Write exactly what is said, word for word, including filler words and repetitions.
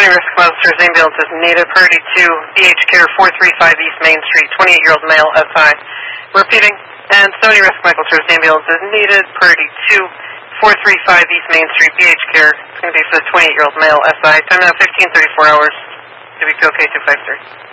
Sony Rescue Officers Ambulance is needed. Priority two, B H Care four three five East Main Street, twenty-eight-year-old male, S I. Repeating, and Sony Rescue Officers Ambulance is needed. Priority two, four three five East Main Street, B H Care. It's going to be for the twenty-eight-year-old male, S I. Time now fifteen thirty-four hours. W P O K two five three.